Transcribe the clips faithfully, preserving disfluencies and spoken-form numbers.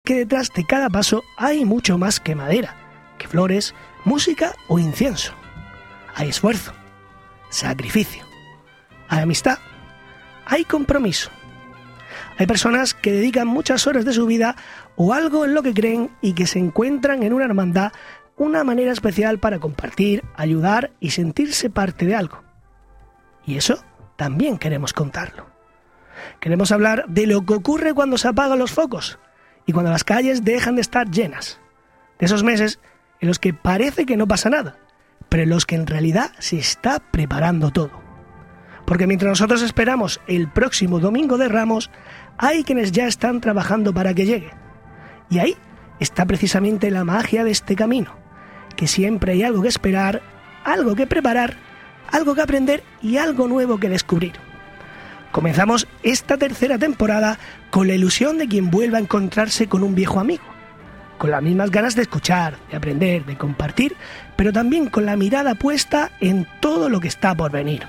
que detrás de cada paso hay mucho más que madera, que flores, música o incienso. Hay esfuerzo, sacrificio, hay amistad, hay compromiso. Hay personas que dedican muchas horas de su vida o algo en lo que creen y que se encuentran en una hermandad, una manera especial para compartir, ayudar y sentirse parte de algo. Y eso también queremos contarlo. Queremos hablar de lo que ocurre cuando se apagan los focos y cuando las calles dejan de estar llenas. De esos meses en los que parece que no pasa nada, pero en los que en realidad se está preparando todo. Porque mientras nosotros esperamos el próximo Domingo de Ramos, hay quienes ya están trabajando para que llegue. Y ahí está precisamente la magia de este camino, que siempre hay algo que esperar, algo que preparar, algo que aprender y algo nuevo que descubrir. Comenzamos esta tercera temporada con la ilusión de quien vuelva a encontrarse con un viejo amigo, con las mismas ganas de escuchar, de aprender, de compartir, pero también con la mirada puesta en todo lo que está por venir.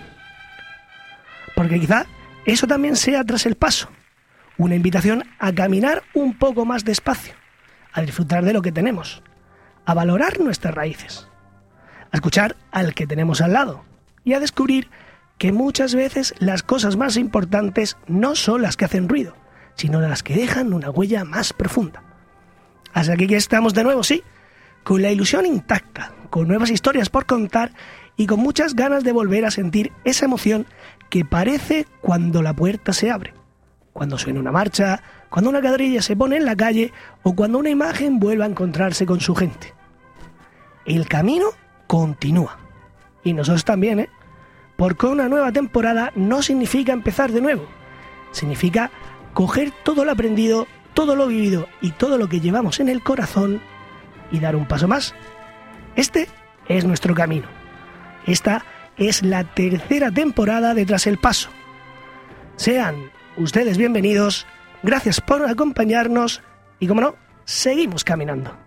Porque quizá eso también sea Tras el Paso, una invitación a caminar un poco más despacio, a disfrutar de lo que tenemos, a valorar nuestras raíces, a escuchar al que tenemos al lado y a descubrir que muchas veces las cosas más importantes no son las que hacen ruido, sino las que dejan una huella más profunda. Así que aquí estamos de nuevo, sí, con la ilusión intacta, con nuevas historias por contar y con muchas ganas de volver a sentir esa emoción que parece cuando la puerta se abre, cuando suena una marcha, cuando una cuadrilla se pone en la calle o cuando una imagen vuelve a encontrarse con su gente. El camino continúa. Y nosotros también, ¿eh? Porque una nueva temporada no significa empezar de nuevo. Significa coger todo lo aprendido, todo lo vivido y todo lo que llevamos en el corazón y dar un paso más. Este es nuestro camino. Esta es la tercera temporada de Tras el Paso. Sean ustedes bienvenidos, gracias por acompañarnos y, como no, seguimos caminando.